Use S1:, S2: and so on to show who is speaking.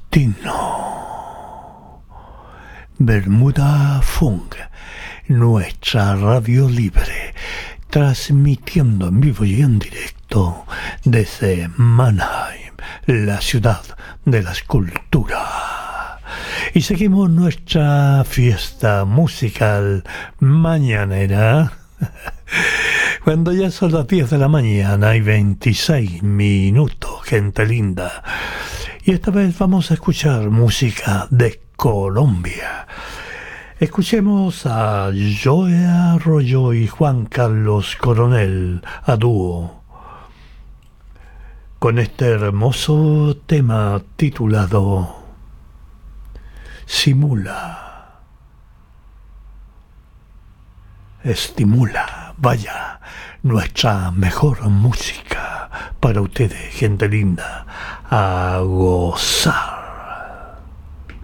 S1: latino. Bermuda Funk, nuestra radio libre, transmitiendo en vivo y en directo desde Mannheim, la ciudad de la escultura. Y seguimos nuestra fiesta musical mañanera. Cuando ya son las 10 de la mañana y 26 minutos, gente linda. Y esta vez vamos a escuchar música de Colombia. Escuchemos a Joe Arroyo y Juan Carlos Coronel a dúo con este hermoso tema titulado Simula, estimula. Vaya, nuestra mejor música para ustedes, gente linda, a gozar.